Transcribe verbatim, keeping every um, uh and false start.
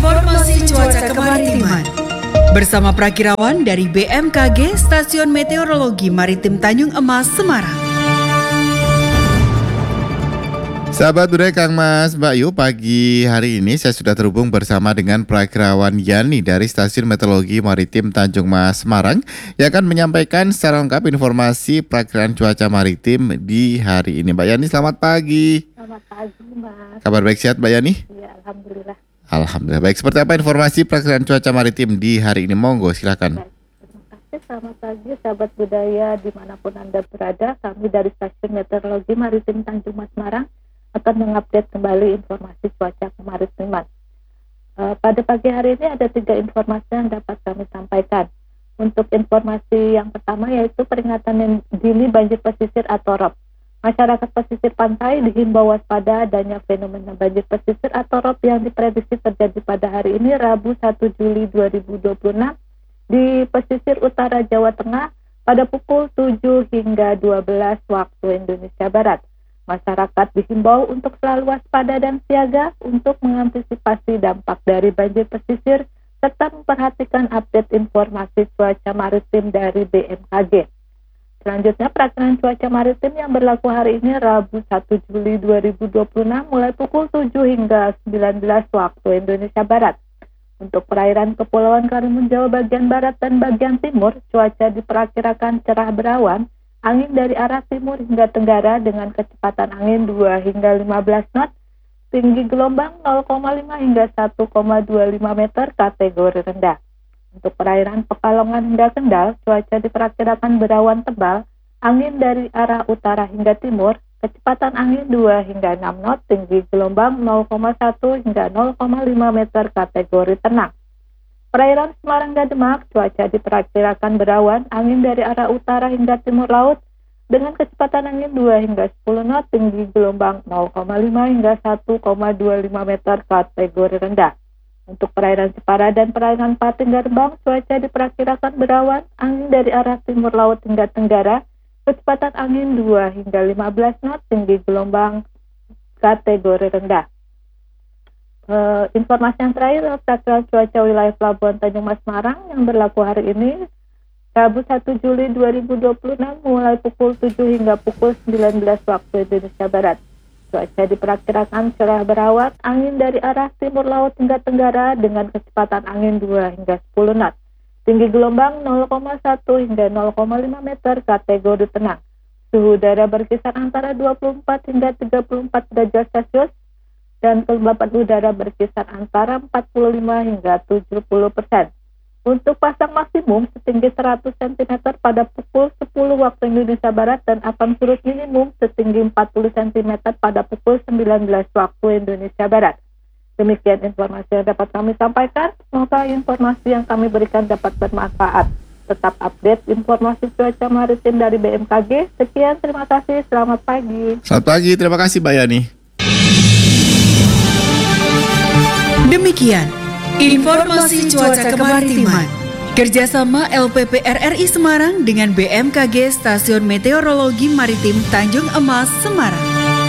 Informasi cuaca kemaritiman bersama Prakirawan dari B M K G Stasiun Meteorologi Maritim Tanjung Emas, Semarang. Sahabat budaya Kang Mas, Mbak Yu, pagi hari ini saya sudah terhubung bersama dengan Prakirawan Yani dari Stasiun Meteorologi Maritim Tanjung Mas, Semarang yang akan menyampaikan secara lengkap informasi perakiraan cuaca maritim di hari ini. Mbak Yani, selamat pagi. Selamat pagi, Mas. Kabar baik, sehat Mbak Yani? Ya, Alhamdulillah. Alhamdulillah baik. Seperti apa informasi perakiraan cuaca maritim di hari ini? Monggo, silakan. Baik. Terima kasih, selamat pagi sahabat budaya dimanapun Anda berada. Kami dari Stasiun Meteorologi Maritim Tanjung Mas, Semarang akan mengupdate kembali informasi cuaca kemaritiman. Uh, pada pagi hari ini ada tiga informasi yang dapat kami sampaikan. Untuk informasi yang pertama yaitu peringatan dini banjir pesisir atau R O P. Masyarakat pesisir pantai dihimbau waspada adanya fenomena banjir pesisir atau R O P yang diprediksi terjadi pada hari ini Rabu satu Juli dua ribu dua puluh enam di pesisir utara Jawa Tengah pada pukul tujuh hingga dua belas waktu Indonesia Barat. Masyarakat dihimbau untuk selalu waspada dan siaga untuk mengantisipasi dampak dari banjir pesisir serta memperhatikan update informasi cuaca maritim dari B M K G. Selanjutnya, perakiraan cuaca maritim yang berlaku hari ini Rabu satu Juli dua ribu dua puluh enam mulai pukul tujuh hingga sembilan belas waktu Indonesia Barat. Untuk perairan Kepulauan Karimun Jawa bagian barat dan bagian timur, cuaca diperkirakan cerah berawan, angin dari arah timur hingga tenggara dengan kecepatan angin dua hingga lima belas knot, tinggi gelombang nol koma lima hingga satu koma dua lima meter kategori rendah. Untuk perairan Pekalongan hingga Kendal, cuaca diperkirakan berawan tebal, angin dari arah utara hingga timur, kecepatan angin dua hingga enam knot, tinggi gelombang nol koma satu hingga nol koma lima meter kategori tenang. Perairan Semarang dan Demak, cuaca diperkirakan berawan, angin dari arah utara hingga timur laut, dengan kecepatan angin dua hingga sepuluh knot, tinggi gelombang nol koma lima hingga satu koma dua lima meter kategori rendah. Untuk perairan Jepara dan perairan Pati hingga Rembang, cuaca diperkirakan berawan, angin dari arah timur laut hingga tenggara, kecepatan angin dua hingga lima belas knot, tinggi gelombang kategori rendah. Uh, informasi yang terakhir, perakiraan cuaca wilayah Pelabuhan Tanjung Mas Semarang yang berlaku hari ini Rabu satu Juli dua ribu dua puluh enam mulai pukul tujuh hingga pukul sembilan belas waktu Indonesia Barat. Cuaca diperkirakan cerah berawan, angin dari arah timur laut hingga tenggara dengan kecepatan angin dua hingga sepuluh knot. Tinggi gelombang nol koma satu hingga nol koma lima meter kategori tenang. Suhu udara berkisar antara dua puluh empat hingga tiga puluh empat derajat Celcius dan kelembapan udara berkisar antara empat puluh lima hingga tujuh puluh persen. Untuk pasang maksimum setinggi seratus sentimeter pada pukul sepuluh waktu Indonesia Barat dan akan surut minimum setinggi empat puluh sentimeter pada pukul sembilan belas waktu Indonesia Barat. Demikian informasi yang dapat kami sampaikan. Semoga informasi yang kami berikan dapat bermanfaat. Tetap update informasi cuaca maritim dari B M K G. Sekian, terima kasih. Selamat pagi. Selamat pagi, terima kasih Mbak Yani. Demikian informasi cuaca kemaritiman kerjasama L P P R R I Semarang dengan B M K G Stasiun Meteorologi Maritim Tanjung Emas, Semarang.